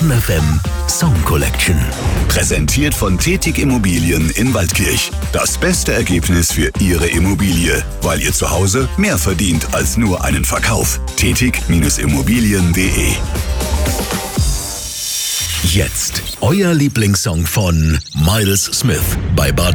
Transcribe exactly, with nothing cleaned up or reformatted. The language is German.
Fun F M Song Collection. Präsentiert von Tetig Immobilien in Waldkirch. Das beste Ergebnis für Ihre Immobilie, weil ihr zu Hause mehr verdient als nur einen Verkauf. Tetig Immobilien punkt de. Jetzt euer Lieblingssong von Miles Smith bei Bad